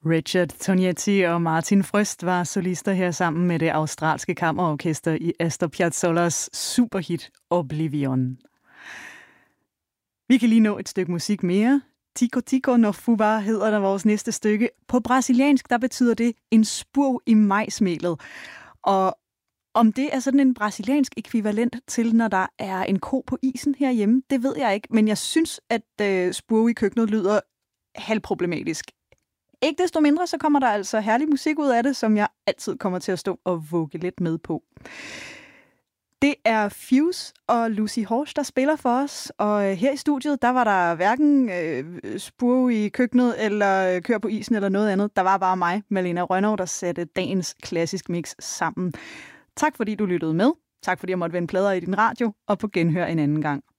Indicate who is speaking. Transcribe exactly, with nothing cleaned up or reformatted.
Speaker 1: Richard Tognetti og Martin Frøst var solister her sammen med det australske kammerorkester i Astor Piazzollas superhit Oblivion. Vi kan lige nå et stykke musik mere. Tico Tico no Fubá hedder der vores næste stykke. På brasiliansk der betyder det en spurv i majsmelet. Og om det er sådan en brasiliansk ekvivalent til, når der er en ko på isen herhjemme, det ved jeg ikke. Men jeg synes, at øh, spurve i køkkenet lyder halvproblematisk. Ikke desto mindre, så kommer der altså herlig musik ud af det, som jeg altid kommer til at stå og vugge lidt med på. Det er Fuse og Lucy Horsch, der spiller for os, og her i studiet, der var der hverken øh, spurve i køkkenet, eller kør på isen, eller noget andet. Der var bare mig, Malena Rønnow, der satte dagens klassisk mix sammen. Tak fordi du lyttede med. Tak fordi jeg måtte vende plader i din radio, og på genhør en anden gang.